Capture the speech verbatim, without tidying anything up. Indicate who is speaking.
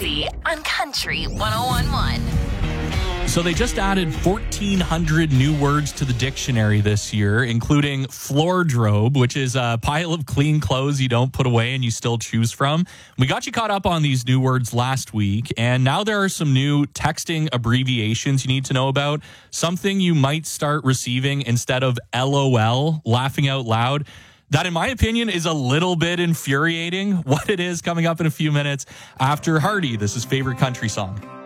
Speaker 1: Odyssey on Country one oh one point one.
Speaker 2: So they just added fourteen hundred new words to the dictionary this year, including floordrobe, which is a pile of clean clothes you don't put away and you still choose from. We got you caught up on these new words last week, and now there are some new texting abbreviations you need to know about. Something you might start receiving instead of LOL, laughing out loud. That, in my opinion, is a little bit infuriating. What it is coming up in a few minutes after Hardy. This is Favorite Country Song.